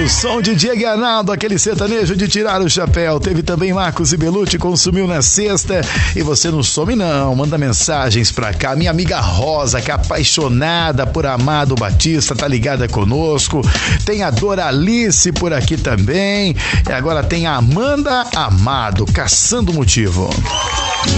som de Diego Arnaldo, aquele sertanejo de tirar o chapéu. Teve também Marcos e Belucci, Consumiu na Sexta. E você não some não, manda mensagens pra cá. Minha amiga Rosa, que é apaixonada por Amado Batista, tá ligada conosco. Tem a Doralice por aqui também. E agora tem a Amanda Amado, Caçando Motivo.